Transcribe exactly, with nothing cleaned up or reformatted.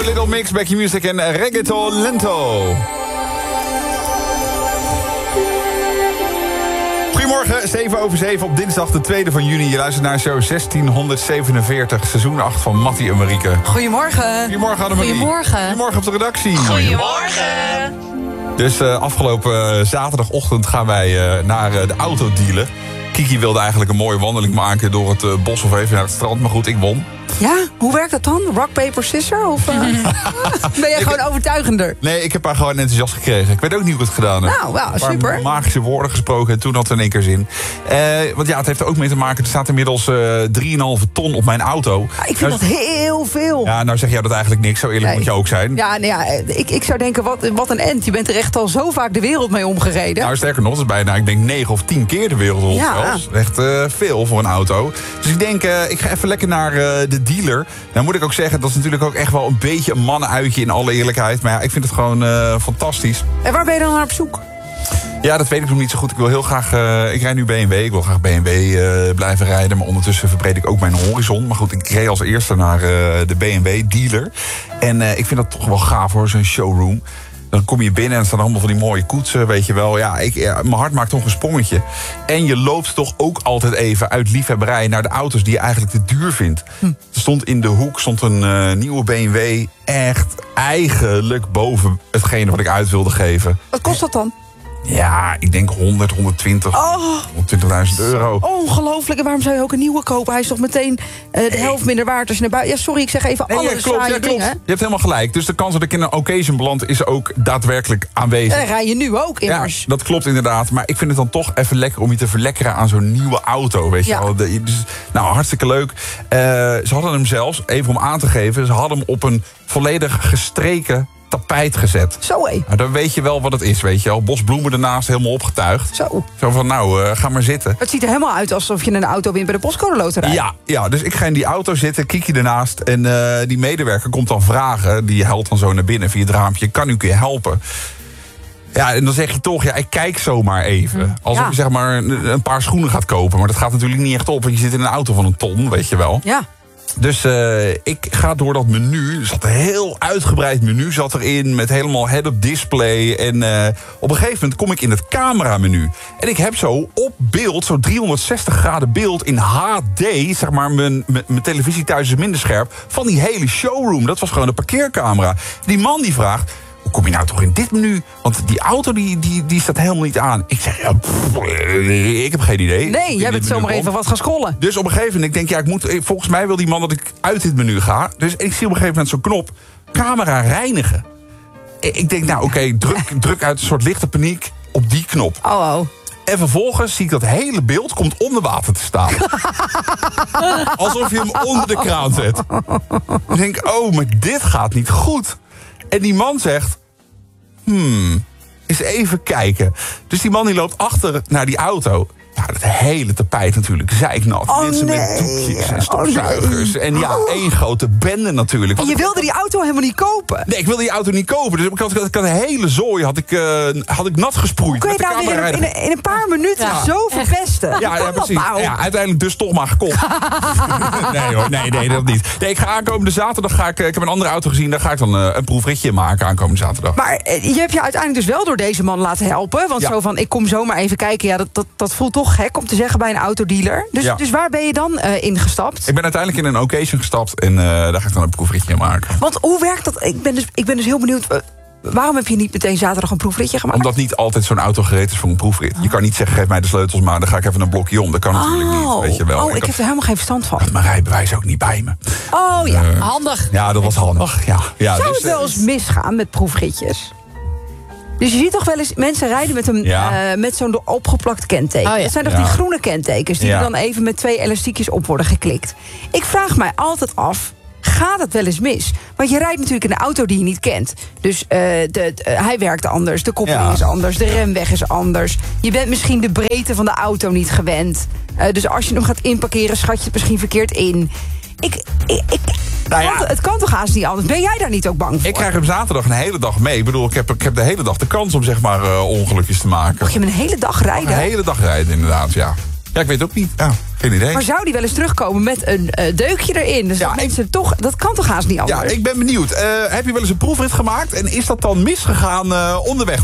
Little Mix, Becky Music en Reggaeton Lento. Goedemorgen, zeven over zeven op dinsdag de tweede van juni. Je luistert naar show zestienhonderdzevenenveertig, seizoen acht van Mattie en Marieke. Goedemorgen. Goedemorgen Annemarie. Goedemorgen. Goedemorgen op de redactie. Goedemorgen. Dus uh, afgelopen zaterdagochtend gaan wij uh, naar uh, de autodealer. Kiki wilde eigenlijk een mooie wandeling maken door het uh, bos of even naar het strand. Maar goed, ik won. Ja, hoe werkt dat dan? Rock, paper, scissor? Of uh, ben je gewoon overtuigender? Nee, ik heb haar gewoon enthousiast gekregen. Ik weet ook niet hoe ik het gedaan heb. Nou, wel, super. Een paar magische woorden gesproken en toen had het in één keer zin. Uh, want ja, het heeft er ook mee te maken. Er staat inmiddels uh, drie komma vijf ton op mijn auto. Ja, ik vind nou, dat heel veel. Ja, nou zeg jij dat eigenlijk niks. Zo eerlijk nee. moet je ook zijn. Ja, nou ja ik, ik zou denken, wat, wat een end. Je bent er echt al zo vaak de wereld mee omgereden. Nou, sterker nog, dat is bijna, ik denk negen of tien keer de wereld rond. Ja. Zelfs. Echt uh, veel voor een auto. Dus ik denk, uh, ik ga even lekker naar uh, de dealer. Nou moet ik ook zeggen, dat is natuurlijk ook echt wel een beetje een mannenuitje in alle eerlijkheid. Maar ja, ik vind het gewoon uh, fantastisch. En waar ben je dan naar op zoek? Ja, dat weet ik nog niet zo goed. Ik wil heel graag, uh, ik rijd nu B M W, ik wil graag B M W uh, blijven rijden. Maar ondertussen verbreed ik ook mijn horizon. Maar goed, ik reed als eerste naar uh, de B M W dealer. En uh, ik vind dat toch wel gaaf hoor, zo'n showroom. Dan kom je binnen en er staan allemaal van die mooie koetsen, weet je wel. Ja, ik, ja, mijn hart maakt toch een sprongetje. En je loopt toch ook altijd even uit liefhebberij naar de auto's die je eigenlijk te duur vindt. Hm. Er stond in de hoek stond een uh, nieuwe B M W echt eigenlijk boven hetgene wat ik uit wilde geven. Wat kost dat dan? Ja, ik denk honderd, honderdtwintig, oh, honderdtwintigduizend euro. Ongelooflijk. En waarom zou je ook een nieuwe kopen? Hij is toch meteen uh, de helft minder waard als je naar buiten... Ja, sorry, ik zeg even nee, alle ja, klopt, saaie ja, klopt. dingen. Je hebt helemaal gelijk. Dus de kans dat ik in een occasion beland is ook daadwerkelijk aanwezig. En rij je nu ook immers. Ja, dat klopt inderdaad. Maar ik vind het dan toch even lekker om je te verlekkeren aan zo'n nieuwe auto. Weet je ja. wel. Dus, nou, hartstikke leuk. Uh, ze hadden hem zelfs, even om aan te geven... ze hadden hem op een volledig gestreken tapijt gezet. Zo hé. Nou, dan weet je wel wat het is, weet je wel. Bosbloemen ernaast, helemaal opgetuigd. Zo. Zo van, nou, uh, ga maar zitten. Het ziet er helemaal uit alsof je een auto wint bij de postcode loterij. Ja, ja, dus ik ga in die auto zitten, Kiki ernaast. En uh, die medewerker komt dan vragen, die helpt dan zo naar binnen via het raampje. Kan u je helpen? Ja, en dan zeg je toch, ja, ik kijk zomaar even. Alsof ja. je zeg maar een, een paar schoenen gaat kopen. Maar dat gaat natuurlijk niet echt op, want je zit in een auto van een ton, weet je wel. Ja. Dus uh, ik ga door dat menu. Er zat een heel uitgebreid menu zat erin. Met helemaal head-up display. En uh, op een gegeven moment kom ik in het cameramenu. En ik heb zo op beeld, zo driehonderdzestig graden beeld in H D. Zeg maar, mijn, mijn televisie thuis is minder scherp. Van die hele showroom. Dat was gewoon de parkeercamera. Die man die vraagt, hoe kom je nou toch in dit menu? Want die auto die, die, die staat helemaal niet aan. Ik zeg, ja, pff, ik heb geen idee. Nee, jij bent zomaar even wat gaan scrollen. Dus op een gegeven moment, ik denk, ja, ik moet, volgens mij wil die man dat ik uit dit menu ga. Dus ik zie op een gegeven moment zo'n knop, camera reinigen. Ik denk, nou oké, okay, druk, druk uit een soort lichte paniek op die knop. Oh, oh. En vervolgens zie ik dat hele beeld komt onder water te staan. Alsof je hem onder de kraan zet. Ik denk, oh, maar dit gaat niet goed. En die man zegt, hmm, eens even kijken. Dus die man die loopt achter naar die auto. Ja, dat hele tapijt natuurlijk, zeiknat. Oh, mensen nee. met doekjes en stofzuigers. Oh, nee. En ja, één grote bende natuurlijk. En je wilde die auto helemaal niet kopen? Nee, ik wilde die auto niet kopen. Dus ik had, ik had een hele zooi had ik, uh, had ik nat gesproeid. Hoe kun je nou weer in, in, in een paar minuten ja. zo verpesten? Ja, ja, precies. Nou? Ja, uiteindelijk dus toch maar gekocht. nee hoor, nee, nee, dat niet. Nee, ik ga aankomende zaterdag, ga ik, ik heb een andere auto gezien, daar ga ik dan uh, een proefritje maken aankomende zaterdag. Maar uh, je hebt je uiteindelijk dus wel door deze man laten helpen. Want ja. zo van, ik kom zomaar even kijken. Ja, dat, dat, dat voelt toch gek om te zeggen bij een autodealer. Dus, ja. dus waar ben je dan uh, ingestapt? Ik ben uiteindelijk in een occasion gestapt en uh, daar ga ik dan een proefritje maken. Want hoe werkt dat? Ik ben dus, ik ben dus heel benieuwd. Uh, waarom heb je niet meteen zaterdag een proefritje gemaakt? Omdat niet altijd zo'n auto gereed is voor een proefrit. Oh. Je kan niet zeggen, geef mij de sleutels maar, dan ga ik even een blokje om. Dat kan natuurlijk oh. niet, weet je wel. Oh, ik, ik heb er helemaal geen verstand van. Mijn rijbewijs ook niet bij me. Oh ja, uh, handig. Ja, dat was handig. Ja. Ja, Zou dus, het wel eens misgaan met proefritjes? Dus je ziet toch wel eens mensen rijden met, een, ja. uh, met zo'n opgeplakt kenteken. Oh ja. Dat zijn toch ja. die groene kentekens die ja. er dan even met twee elastiekjes op worden geklikt. Ik vraag mij altijd af, gaat het wel eens mis? Want je rijdt natuurlijk in een auto die je niet kent. Dus uh, de, de, uh, hij werkt anders, de koppeling ja. is anders, de remweg is anders. Je bent misschien de breedte van de auto niet gewend. Uh, dus als je hem gaat inparkeren, schat je het misschien verkeerd in. Ik, ik, ik, nou ja. Het kan toch haast niet anders? Ben jij daar niet ook bang voor? Ik krijg hem zaterdag een hele dag mee. Ik bedoel, ik heb, ik heb de hele dag de kans om zeg maar uh, ongelukjes te maken. Mag je hem een hele dag rijden? Een hele dag rijden, inderdaad, ja. Ja, ik weet ook niet. Ja. Geen idee. Maar zou die wel eens terugkomen met een uh, deukje erin? Dus ja, dat mensen ik... toch, dat kan toch haast niet anders? Ja, ik ben benieuwd. Uh, heb je wel eens een proefrit gemaakt? En is dat dan misgegaan uh, onderweg?